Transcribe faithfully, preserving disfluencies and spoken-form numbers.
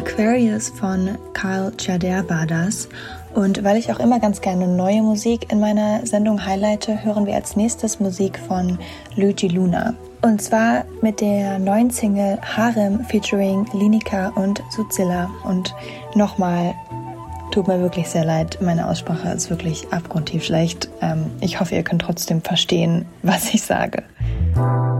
Aquarius von Carl Tjader war das. Und weil ich auch immer ganz gerne neue Musik in meiner Sendung highlighte, hören wir als nächstes Musik von Luigi Luna. Und zwar mit der neuen Single Harem featuring Lineker und Suzilla. Und nochmal, tut mir wirklich sehr leid, meine Aussprache ist wirklich abgrundtief schlecht. Ähm, ich hoffe, ihr könnt trotzdem verstehen, was ich sage.